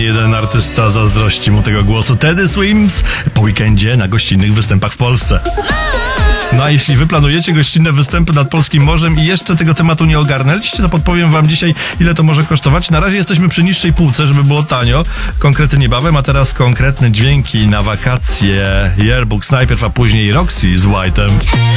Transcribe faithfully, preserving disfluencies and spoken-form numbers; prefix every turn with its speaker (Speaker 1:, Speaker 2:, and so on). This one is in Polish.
Speaker 1: jeden artysta zazdrości mu tego głosu. Teddy Swims po weekendzie na gościnnych występach w Polsce. No a jeśli wy planujecie gościnne występy nad polskim morzem i jeszcze tego tematu nie ogarnęliście, to podpowiem wam dzisiaj, ile to może kosztować. Na razie jesteśmy przy niższej półce, żeby było tanio. Konkrety niebawem, a teraz konkretne dźwięki na wakacje. Yearbooks najpierw, a później Roxy z White'em.